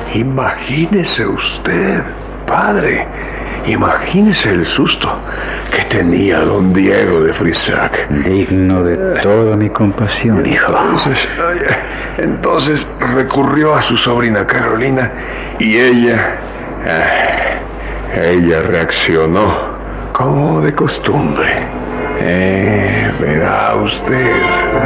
Imagínese usted, padre, imagínese el susto que tenía don Diego de Frisac. Digno de toda mi compasión, hijo. Entonces recurrió a su sobrina Carolina y ella reaccionó como de costumbre. Verá usted.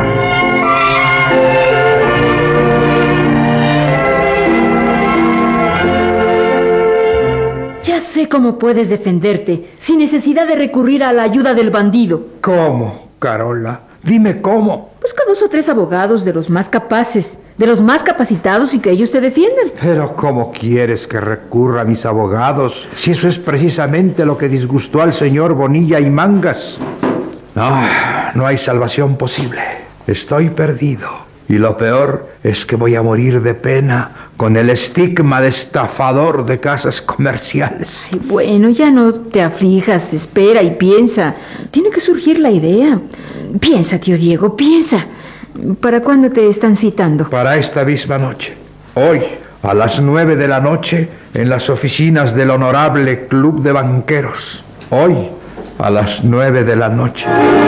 Ya sé cómo puedes defenderte, sin necesidad de recurrir a la ayuda del bandido. ¿Cómo, Carola? Dime cómo. Busca 2 o 3 abogados de los más capaces, de los más capacitados y que ellos te defiendan. Pero ¿cómo quieres que recurra a mis abogados? Si eso es precisamente lo que disgustó al señor Bonilla y Mangas. No hay salvación posible. Estoy perdido. Y lo peor es que voy a morir de pena con el estigma de estafador de casas comerciales. Ay, bueno, ya no te aflijas, espera y piensa. Tiene que surgir la idea. Piensa, tío Diego, piensa. ¿Para cuándo te están citando? Para esta misma noche. Hoy, a las 9 de la noche, en las oficinas del Honorable Club de Banqueros. Hoy, a las 9 de la noche.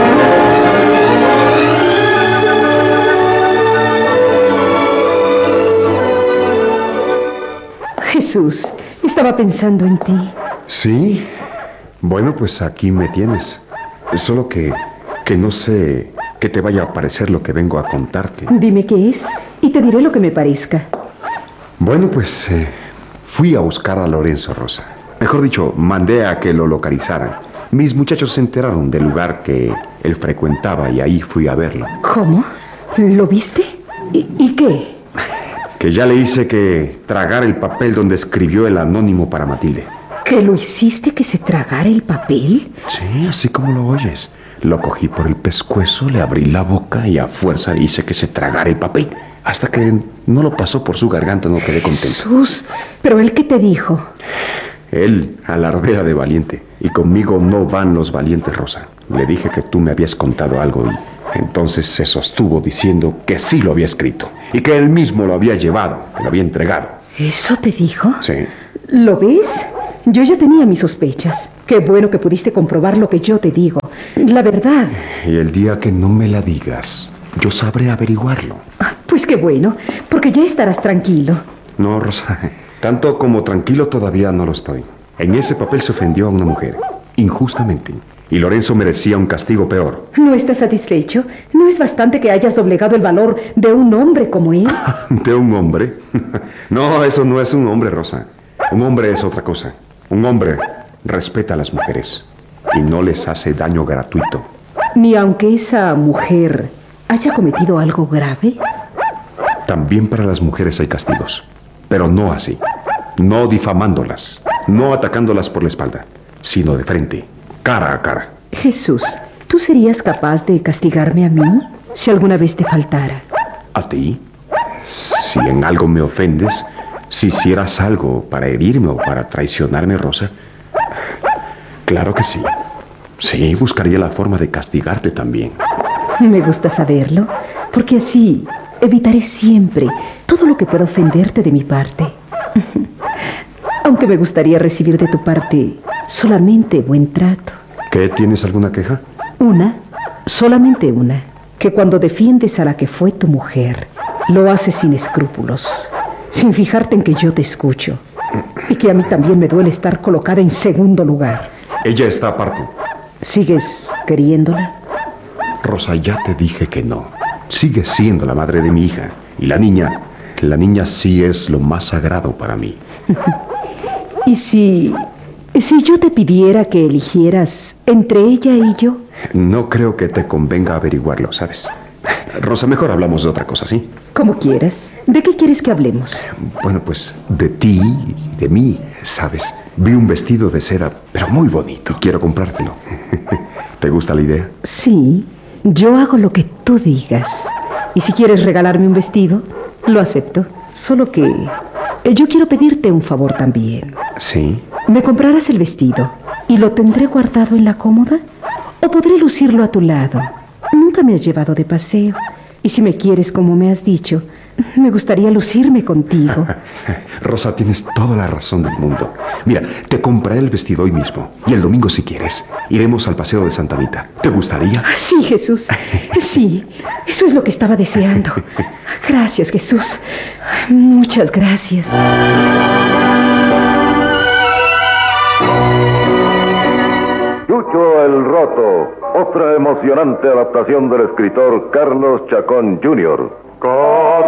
Jesús, estaba pensando en ti. ¿Sí? Bueno, pues aquí me tienes. Solo que no sé qué te vaya a parecer lo que vengo a contarte. Dime qué es y te diré lo que me parezca. Bueno, pues fui a buscar a Lorenzo, Rosa. Mejor dicho, mandé a que lo localizaran. Mis muchachos se enteraron del lugar que él frecuentaba y ahí fui a verlo. ¿Cómo? ¿Lo viste? ¿Y qué? Que ya le hice que tragara el papel donde escribió el anónimo para Matilde. ¿Que lo hiciste que se tragara el papel? Sí, así como lo oyes. Lo cogí por el pescuezo, le abrí la boca y a fuerza hice que se tragara el papel. Hasta que no lo pasó por su garganta no quedé contento. Jesús, ¿pero él qué te dijo? Él alardea de valiente y conmigo no van los valientes, Rosa. Le dije que tú me habías contado algo y entonces se sostuvo diciendo que sí lo había escrito y que él mismo lo había llevado, que lo había entregado. ¿Eso te dijo? Sí. ¿Lo ves? Yo ya tenía mis sospechas. Qué bueno que pudiste comprobar lo que yo te digo. La verdad. Y el día que no me la digas, yo sabré averiguarlo. Pues qué bueno, porque ya estarás tranquilo. No, Rosa, tanto como tranquilo todavía no lo estoy. En ese papel se ofendió a una mujer, injustamente. Y Lorenzo merecía un castigo peor. ¿No estás satisfecho? ¿No es bastante que hayas doblegado el valor de un hombre como él? ¿De un hombre? No, eso no es un hombre, Rosa. Un hombre es otra cosa. Un hombre respeta a las mujeres y no les hace daño gratuito. Ni aunque esa mujer haya cometido algo grave. También para las mujeres hay castigos, pero no así. No difamándolas, no atacándolas por la espalda, sino de frente, cara a cara. Jesús, ¿tú serías capaz de castigarme a mí si alguna vez te faltara? ¿A ti? Si en algo me ofendes, si hicieras algo para herirme o para traicionarme, Rosa, claro que sí. Sí, buscaría la forma de castigarte también. Me gusta saberlo, porque así evitaré siempre todo lo que pueda ofenderte de mi parte. Aunque me gustaría recibir de tu parte solamente buen trato. ¿Qué? ¿Tienes alguna queja? Una, solamente una, que cuando defiendes a la que fue tu mujer, lo haces sin escrúpulos, sin fijarte en que yo te escucho, y que a mí también me duele estar colocada en segundo lugar. Ella está aparte. ¿Sigues queriéndola? Rosa, ya te dije que no. Sigue siendo la madre de mi hija. Y la niña sí es lo más sagrado para mí. ¿Y si yo te pidiera que eligieras entre ella y yo? No creo que te convenga averiguarlo, ¿sabes? Rosa, mejor hablamos de otra cosa, ¿sí? Como quieras. ¿De qué quieres que hablemos? Bueno, pues de ti y de mí, ¿sabes? Vi un vestido de seda, pero muy bonito. Quiero comprártelo. ¿Te gusta la idea? Sí, yo hago lo que tú digas. Y si quieres regalarme un vestido, lo acepto. Solo que yo quiero pedirte un favor también. ¿Sí? ¿Me comprarás el vestido y lo tendré guardado en la cómoda? ¿O podré lucirlo a tu lado? Nunca me has llevado de paseo. Y si me quieres como me has dicho, Me gustaría lucirme contigo. Rosa, tienes toda la razón del mundo. Mira, te compraré el vestido hoy mismo. Y el domingo, si quieres, iremos al paseo de Santa Anita. ¿Te gustaría? Sí, Jesús. Sí, eso es lo que estaba deseando. Gracias, Jesús. Muchas gracias. Chucho el Roto, otra emocionante adaptación del escritor Carlos Chacón Jr.